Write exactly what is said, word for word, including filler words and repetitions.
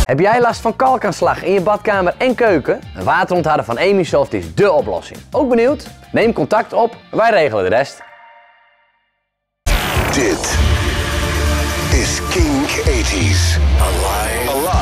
Heb jij last van kalkaanslag in je badkamer en keuken? Een waterontharder van Emisoft is dé oplossing. Ook benieuwd? Neem contact op, wij regelen de rest. Dit is Kink tachtig. Alive. Alive.